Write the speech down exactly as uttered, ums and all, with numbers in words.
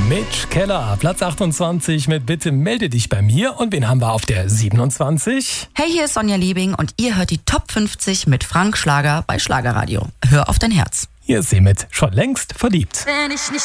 Mitch Keller, Platz achtundzwanzig mit Bitte melde dich bei mir. Und wen haben wir auf der siebenundzwanzig? Hey, hier ist Sonja Liebing und ihr hört die Top fünfzig mit Frank Schlager bei Schlagerradio. Hör auf dein Herz. Hier ist sie mit Schon längst verliebt. Wenn ich nicht